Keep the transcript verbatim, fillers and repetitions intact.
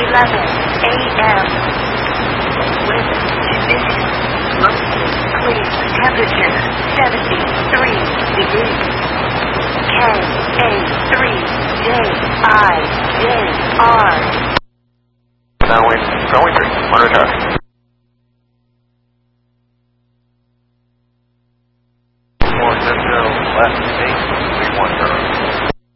eleven a m With conditions mostly clear. Temperature seventy-three degrees. K A three J I J R. Downwind, runway three, monitor traffic.